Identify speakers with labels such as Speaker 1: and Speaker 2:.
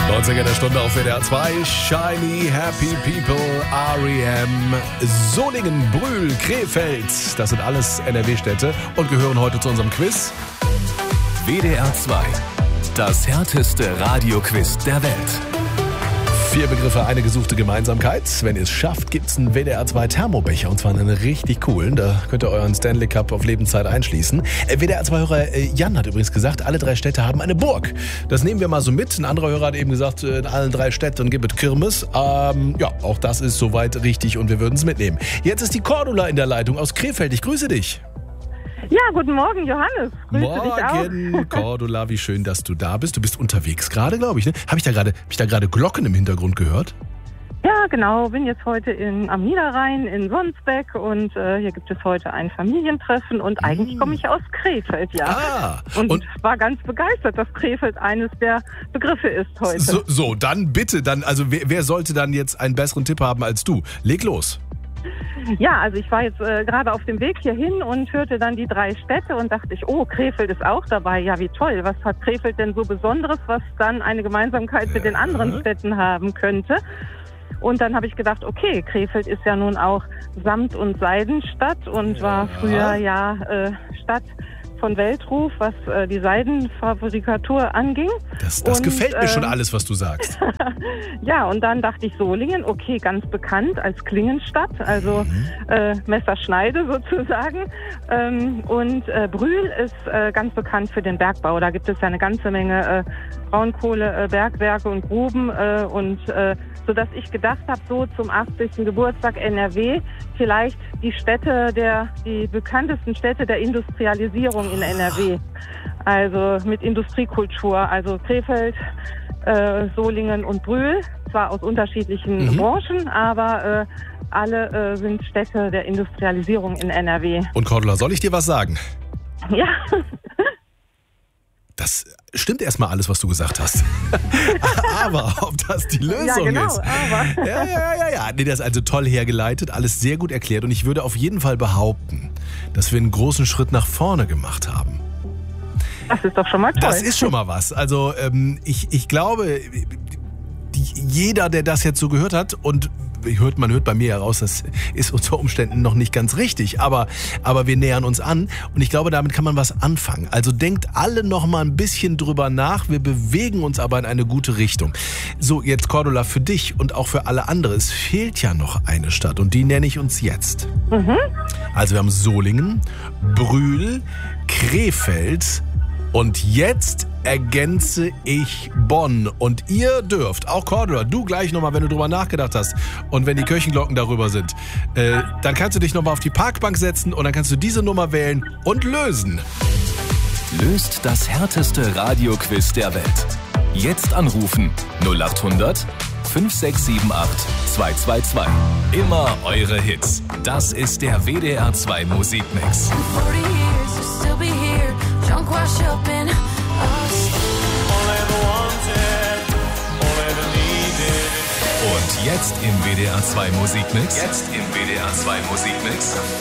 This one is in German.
Speaker 1: 90 der Stunde auf WDR 2. Shiny Happy People, R.E.M. Solingen, Brühl, Krefeld. Das sind alles NRW-Städte und gehören heute zu unserem Quiz.
Speaker 2: WDR 2. Das härteste Radioquiz der Welt.
Speaker 1: 4 Begriffe, eine gesuchte Gemeinsamkeit. Wenn ihr es schafft, gibt es einen WDR 2 Thermobecher und zwar einen richtig coolen. Da könnt ihr euren Stanley Cup auf Lebenszeit einschließen. WDR 2-Hörer Jan hat übrigens gesagt, alle 3 Städte haben eine Burg. Das nehmen wir mal so mit. Ein anderer Hörer hat eben gesagt, in allen 3 Städten gibt es Kirmes. Ja, auch das ist soweit richtig und wir würden es mitnehmen. Jetzt ist die Cordula in der Leitung aus Krefeld. Ich grüße dich.
Speaker 3: Ja, guten Morgen, Johannes. Grüße
Speaker 1: Morgen,
Speaker 3: dich auch.
Speaker 1: Cordula, wie schön, dass du da bist. Du bist unterwegs gerade, glaube ich, ne? Hab ich da gerade Glocken im Hintergrund gehört?
Speaker 3: Ja, genau. Bin jetzt heute am Niederrhein in Sonsbeck und hier gibt es heute ein Familientreffen und eigentlich komme ich aus Krefeld, ja. Und war ganz begeistert, dass Krefeld eines der Begriffe ist heute.
Speaker 1: So, dann bitte, also wer sollte dann jetzt einen besseren Tipp haben als du? Leg los.
Speaker 3: Ja, also ich war jetzt gerade auf dem Weg hierhin und hörte dann die 3 Städte und dachte ich, oh, Krefeld ist auch dabei. Ja, wie toll. Was hat Krefeld denn so Besonderes, was dann eine Gemeinsamkeit mit den anderen Städten haben könnte? Und dann habe ich gedacht, okay, Krefeld ist ja nun auch Samt- und Seidenstadt und war früher Stadt von Weltruf, was die Seidenfabrikatur anging.
Speaker 1: Das gefällt mir schon alles, was du sagst.
Speaker 3: Ja, und dann dachte ich Solingen, okay, ganz bekannt als Klingenstadt, also Messerschneide sozusagen. Und Brühl ist ganz bekannt für den Bergbau. Da gibt es ja eine ganze Menge Braunkohlebergwerke und Gruben sodass ich gedacht habe, so zum 80. Geburtstag NRW, vielleicht die bekanntesten Städte der Industrialisierung in NRW. Also mit Industriekultur, also Krefeld, Solingen und Brühl, zwar aus unterschiedlichen Branchen, aber alle sind Städte der Industrialisierung in NRW.
Speaker 1: Und Cordula, soll ich dir was sagen?
Speaker 3: Ja.
Speaker 1: Das stimmt erstmal alles, was du gesagt hast. Aber ob das die Lösung ist.
Speaker 3: Aber.
Speaker 1: Ja. Nee, das ist also toll hergeleitet, alles sehr gut erklärt. Und ich würde auf jeden Fall behaupten, dass wir einen großen Schritt nach vorne gemacht haben.
Speaker 3: Das ist doch schon mal toll.
Speaker 1: Das ist schon mal was. Also ich glaube, jeder, der das jetzt so gehört hat und man hört bei mir heraus, das ist unter Umständen noch nicht ganz richtig, aber wir nähern uns an und ich glaube, damit kann man was anfangen. Also denkt alle noch mal ein bisschen drüber nach, wir bewegen uns aber in eine gute Richtung. So, jetzt Cordula, für dich und auch für alle anderen, es fehlt ja noch eine Stadt und die nenne ich uns jetzt. Also wir haben Solingen, Brühl, Krefeld und jetzt ergänze ich Bonn. Und ihr dürft, auch Cordula, du gleich nochmal, wenn du drüber nachgedacht hast und wenn die Kirchenglocken darüber sind, dann kannst du dich nochmal auf die Parkbank setzen und dann kannst du diese Nummer wählen und lösen.
Speaker 2: Löst das härteste Radioquiz der Welt. Jetzt anrufen 0800 5678 222. Immer eure Hits. Das ist der WDR 2 Musikmix.
Speaker 4: Drunk, wash up in us.
Speaker 2: Und jetzt im WDR 2 Musikmix.